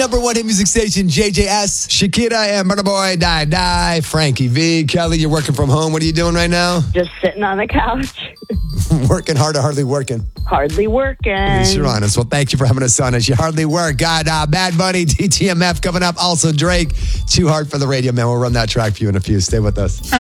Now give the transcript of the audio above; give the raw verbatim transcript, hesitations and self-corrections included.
Number one hit music station, J J S. Shakira and Murder Boy, Die Die. Frankie V. Kelly, you're working from home. What are you doing right now? Just sitting on the couch. Working hard or hardly working? Hardly working. At least you're honest. Well, thank you for having us on as you hardly work. Got uh, Bad Bunny, D T M F coming up. Also Drake. Too hard for the radio, man. We'll run that track for you in a few. Stay with us.